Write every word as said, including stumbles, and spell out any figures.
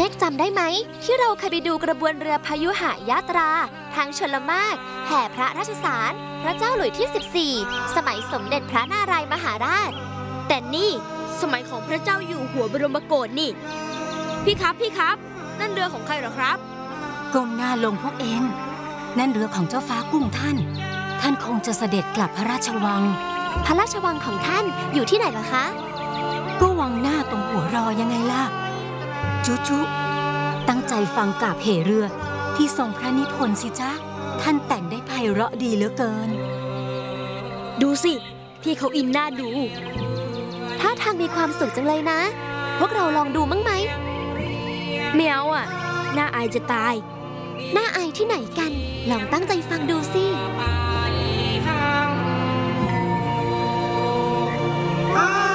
กจำได้ไหมที่เราเคยไปดูกระบวนเรือพยุหยาตราทางชลมารแห่พระราชสารพระเจ้าหลุยส์ที่สิบสี่สมัยสมเด็จพระนารายมหาราชแต่นี่สมัยของพระเจ้าอยู่หัวบรมโกศนี่พี่ครับพี่ครับนั่นเรือของใครเหรอครับก้มหน้าลงพวกเองนั่นเรือของเจ้าฟ้ากุ้งท่านท่านคงจะเสด็จกลับพระราชวังพระราชวังของท่านอยู่ที่ไหนเหรอคะก็วังหน้าตรงหัวรอยังไงล่ะจุจุตั้งใจฟังกาบเหเรือที่ทรงพระนิพนธ์สิจ๊ะท่านแต่งได้ไพเราะดีเหลือเกินดูสิพี่เขาอินหน้าดูท่าทางมีความสุขจังเลยนะพวกเราลองดูมั้งไหมไม่เอาอ่ะน่าอายจะตายน่าอายที่ไหนกันลองตั้งใจฟังดูสิ Ah